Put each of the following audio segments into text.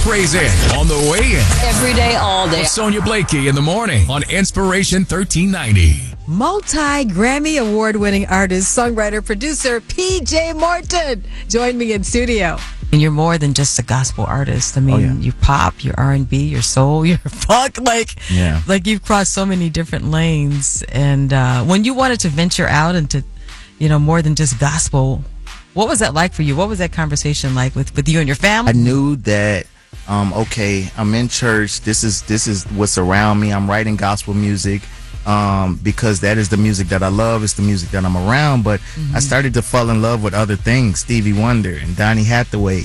praise in on the way in. Every day, all day. With Sonia Blakey in the morning on Inspiration 1390. Multi-Grammy award-winning artist, songwriter, producer PJ Morton joined me in studio. And you're more than just a gospel artist. I mean, you pop, you're R&B, you're soul, you're funk. Like you've crossed so many different lanes. And when you wanted to venture out into, more than just gospel, what was that like for you? What was that conversation like with you and your family? I knew that, I'm in church. This is what's around me. I'm writing gospel music. Because that is the music that I love. It's the music that I'm around. But I started to fall in love with other things, Stevie Wonder and Donny Hathaway.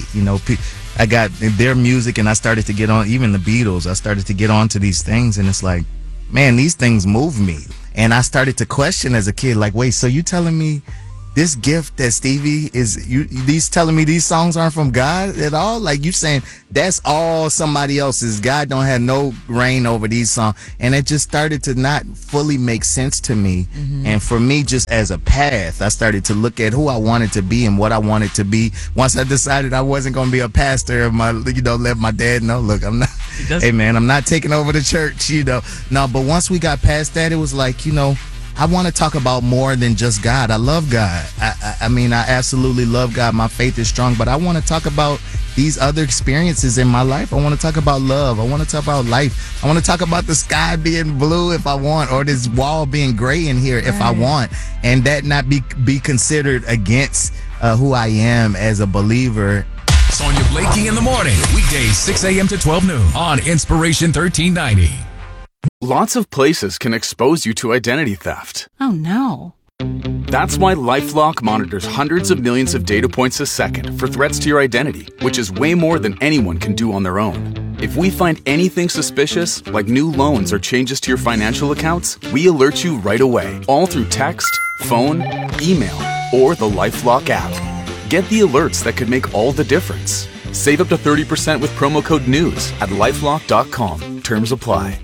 I got their music and I started to get on, even the Beatles. I started to get onto these things and it's like, man, these things move me. And I started to question as a kid, like, wait, so you telling me this gift that Stevie these telling me these songs aren't from God at all? Like, you saying that's all somebody else's. God don't have no reign over these songs. And it just started to not fully make sense to me. And for me, just as a path, I started to look at who I wanted to be and what I wanted to be. Once I decided I wasn't going to be a pastor, let my dad know, look, I'm not, hey man, I'm not taking over the church, No, but once we got past that, it was like, I want to talk about more than just God. I love God. I mean, I absolutely love God. My faith is strong, but I want to talk about these other experiences in my life. I want to talk about love. I want to talk about life. I want to talk about the sky being blue if I want, or this wall being gray in here if I want, and that not be considered against who I am as a believer. Sonia Blakey in the morning, weekdays 6 a.m. to 12 noon on Inspiration 1390. Lots of places can expose you to identity theft. Oh, no. That's why LifeLock monitors hundreds of millions of data points a second for threats to your identity, which is way more than anyone can do on their own. If we find anything suspicious, like new loans or changes to your financial accounts, we alert you right away, all through text, phone, email, or the LifeLock app. Get the alerts that could make all the difference. Save up to 30% with promo code NEWS at LifeLock.com. Terms apply.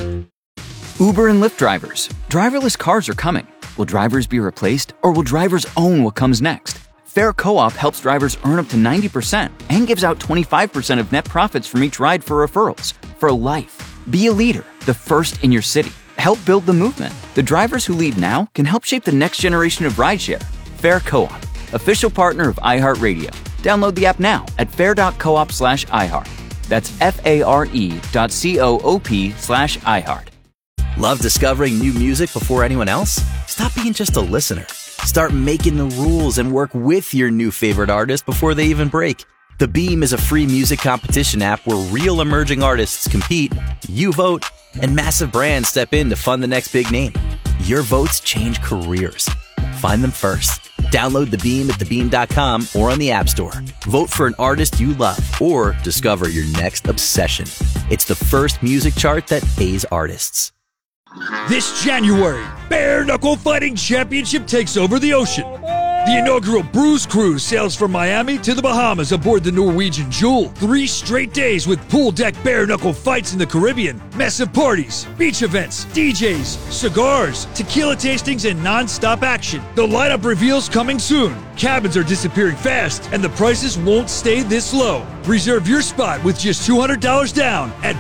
Uber and Lyft drivers. Driverless cars are coming. Will drivers be replaced, or will drivers own what comes next? Fair Co-op helps drivers earn up to 90% and gives out 25% of net profits from each ride for referrals. For life. Be a leader, the first in your city. Help build the movement. The drivers who lead now can help shape the next generation of rideshare. Fair Co-op, official partner of iHeartRadio. Download the app now at fair.coop/iHeart. That's FARE.coop/iHeart. Love discovering new music before anyone else? Stop being just a listener. Start making the rules and work with your new favorite artist before they even break. The Beam is a free music competition app where real emerging artists compete, you vote, and massive brands step in to fund the next big name. Your votes change careers. Find them first. Download The Beam at thebeam.com or on the App Store. Vote for an artist you love or discover your next obsession. It's the first music chart that pays artists. This January, Bare Knuckle Fighting Championship takes over the ocean. The inaugural Bruise Cruise sails from Miami to the Bahamas aboard the Norwegian Jewel. 3 straight days with pool deck bare knuckle fights in the Caribbean, massive parties, beach events, DJs, cigars, tequila tastings, and non-stop action. The lineup reveals coming soon. Cabins are disappearing fast, and the prices won't stay this low. Reserve your spot with just $200 down at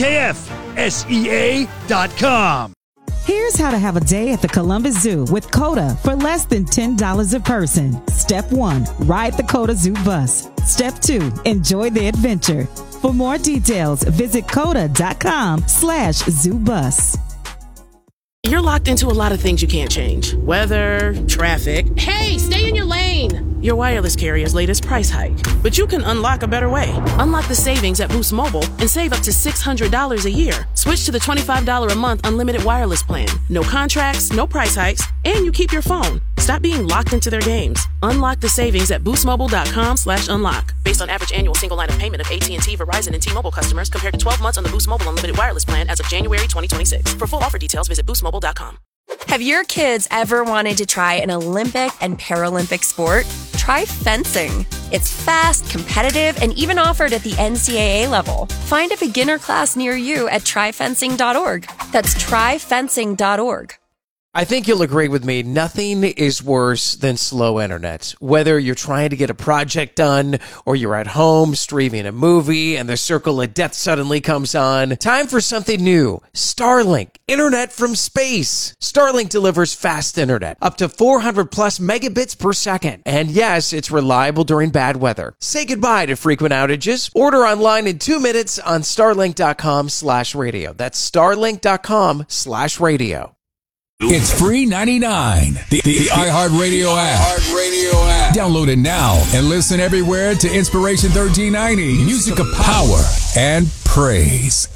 BKFSEA.com. Here's how to have a day at the Columbus Zoo with COTA for less than $10 a person. Step 1, ride the COTA Zoo bus. Step 2, enjoy the adventure. For more details, visit COTA.com/ZooBus. You're locked into a lot of things you can't change. Weather, traffic. Hey, stay in your lane! Your wireless carrier's latest price hike. But you can unlock a better way. Unlock the savings at Boost Mobile and save up to $600 a year. Switch to the $25 a month unlimited wireless plan. No contracts, no price hikes, and you keep your phone. Stop being locked into their games. Unlock the savings at boostmobile.com/unlock. Based on average annual single line of payment of AT&T, Verizon, and T-Mobile customers compared to 12 months on the Boost Mobile unlimited wireless plan as of January 2026. For full offer details, visit boostmobile.com. Have your kids ever wanted to try an Olympic and Paralympic sport? Try fencing. It's fast, competitive, and even offered at the NCAA level. Find a beginner class near you at tryfencing.org. That's tryfencing.org. I think you'll agree with me. Nothing is worse than slow internet. Whether you're trying to get a project done or you're at home streaming a movie and the circle of death suddenly comes on. Time for something new. Starlink. Internet from space. Starlink delivers fast internet. Up to 400 plus megabits per second. And yes, it's reliable during bad weather. Say goodbye to frequent outages. Order online in 2 minutes on starlink.com/radio. That's starlink.com/radio. It's free 99. The iHeartRadio app. Download it now and listen everywhere to Inspiration 1390. Music of power and praise.